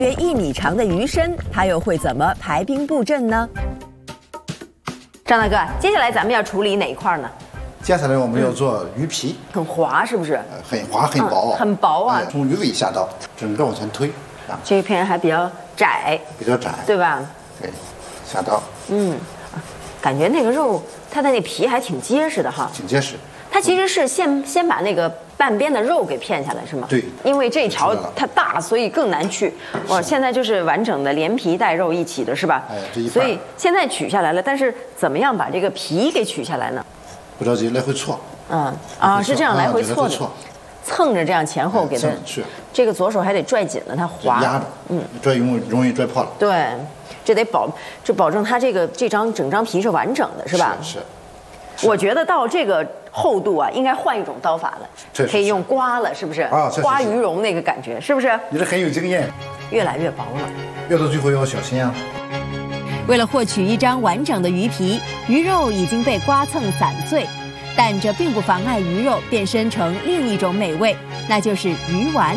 约1米长的鱼身，它又会怎么排兵布阵呢？张大哥，接下来咱们要处理哪一块呢？ 接下来我们要做鱼皮， 很滑是不是？ 很滑很薄， 很薄啊。 从鱼尾下刀，整个往前推啊。 这一片还比较窄，对吧？ 对，下刀。 感觉那个肉，它的那皮还挺结实的哈。 挺结实。 它其实是先把那个半边的肉给片下来是吗？ 对。 因为这条它大，所以更难去。哇，现在就是完整的连皮带肉一起的是吧？ 哎，这一块。 所以现在取下来了，但是怎么样把这个皮给取下来呢？ 不着急，来回搓。 是这样来回搓的，蹭着这样前后给它。 是。这个左手还得拽紧了，它滑。 压着。拽容易拽破了。 对，这得保证它整张皮是完整的，是吧？ 是。 我觉得到这个厚度啊，应该换一种刀法了，可以用刮了，是不是？刮鱼蓉那个感觉，是不是？ 你这很有经验。 越来越薄了， 越到最后要小心啊。 为了获取一张完整的鱼皮，鱼肉已经被刮蹭散碎，但这并不妨碍鱼肉变身成另一种美味，那就是鱼丸。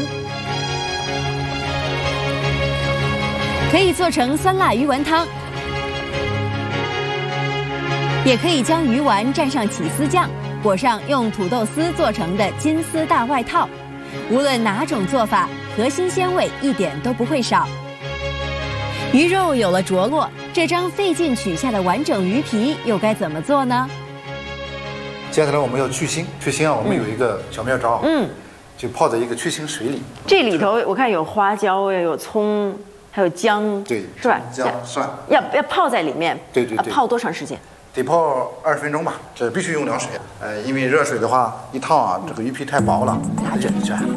可以做成酸辣鱼丸汤，也可以将鱼丸蘸上起司酱，裹上用土豆丝做成的金丝大外套。无论哪种做法，核心鲜味一点都不会少。鱼肉有了着落，这张费劲取下的完整鱼皮又该怎么做呢？ 接下来我们要去腥，我们有一个小妙招，就泡在一个去腥水里。 这里头我看有花椒呀，有葱，还有姜， 对， 是吧？ 姜蒜要泡在里面， 对， 泡多长时间？ 得泡20分钟吧，这必须用凉水，因为热水的话一烫啊，这个鱼皮太薄了，它就卷了。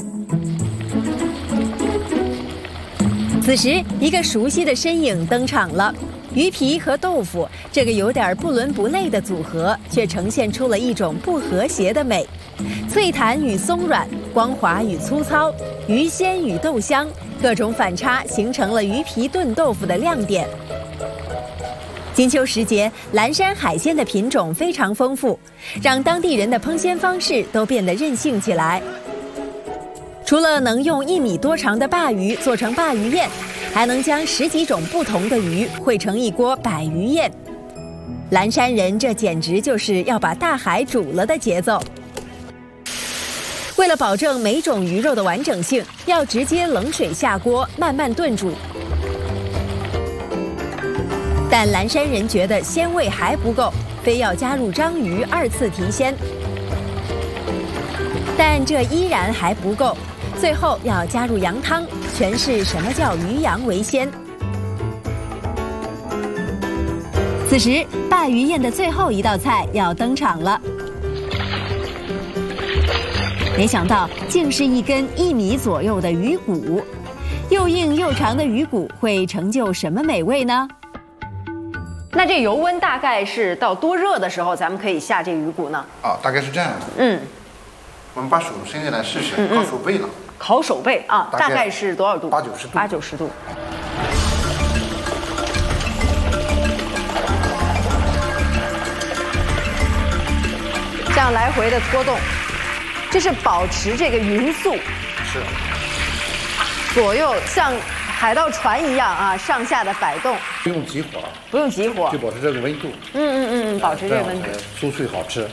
此时，一个熟悉的身影登场了。鱼皮和豆腐这个有点不伦不类的组合，却呈现出了一种不和谐的美。脆弹与松软，光滑与粗糙，鱼鲜与豆香，各种反差形成了鱼皮炖豆腐的亮点。金秋时节，蓝山海鲜的品种非常丰富，让当地人的烹鲜方式都变得任性起来。除了能用1米多长的鲅鱼做成鲅鱼宴，还能将10几种不同的鱼烩成一锅百鱼宴。蓝山人这简直就是要把大海煮了的节奏。为了保证每种鱼肉的完整性，要直接冷水下锅慢慢炖煮。但蓝山人觉得鲜味还不够，非要加入章鱼2次提鲜。但这依然还不够，最后要加入羊汤，诠释什么叫鱼羊为鲜。此时，鲅鱼宴的最后一道菜要登场了。没想到，竟是一根1米左右的鱼骨，又硬又长的鱼骨会成就什么美味呢？ 那这油温大概是到多热的时候，咱们可以下这鱼骨呢？ 大概是这样的。我们把手伸进来试试，烤手背了。 烤手背啊，大概是多少度 ？80-90度。 80-90度。这样来回的拖动，这是保持这个匀速。 是。 左右像海盗船一样啊，上下的摆动。 不用急火。 不用急火。 就保持这个温度。 保持这个温度。 酥脆好吃。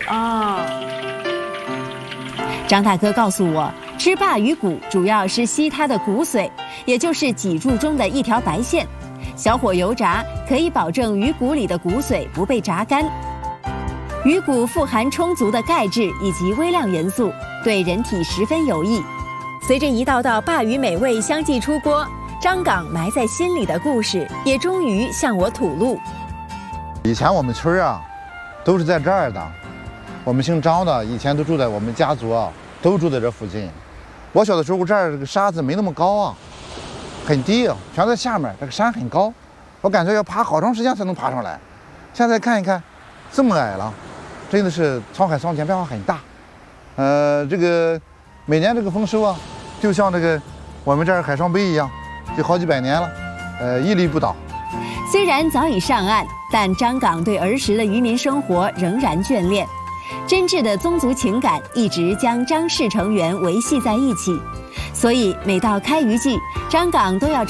张大哥告诉我，吃鲅鱼骨主要是吸它的骨髓，也就是脊柱中的一条白线。小火油炸可以保证鱼骨里的骨髓不被炸干。鱼骨富含充足的钙质以及微量元素，对人体十分有益。随着一道道鲅鱼美味相继出锅，张岗埋在心里的故事也终于向我吐露。 以前我们村啊，都是在这儿的。我们姓张的以前都住在我们家族啊，都住在这附近。我小的时候这儿这个沙子没那么高啊，很低啊，全在下面。这个山很高，我感觉要爬好长时间才能爬上来。现在看一看，这么矮了，真的是沧海桑田，变化很大。这个每年这个丰收啊，就像这个我们这儿海上碑一样，就好几百年了，屹立不倒。 虽然早已上岸，但张岗对儿时的渔民生活仍然眷恋。真挚的宗族情感一直将张氏成员维系在一起，所以每到开渔季，张岗都要